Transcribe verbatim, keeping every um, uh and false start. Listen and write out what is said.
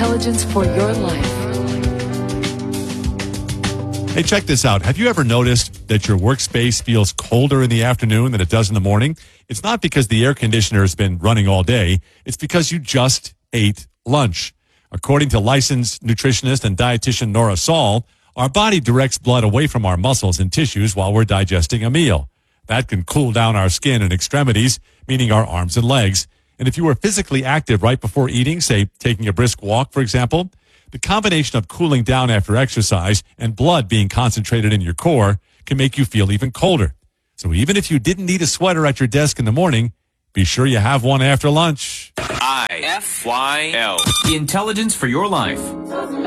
intelligence for your life. Hey, check this out. Have you ever noticed that your workspace feels colder in the afternoon than it does in the morning? It's not because the air conditioner has been running all day. It's because you just ate lunch. According to licensed nutritionist and dietitian Nora Saul, our body directs blood away from our muscles and tissues while we're digesting a meal. That can cool down our skin and extremities, meaning our arms and legs. And if you were physically active right before eating, say taking a brisk walk, for example, the combination of cooling down after exercise and blood being concentrated in your core can make you feel even colder. So even if you didn't need a sweater at your desk in the morning, be sure you have one after lunch. I F Y L. Intelligence for your life.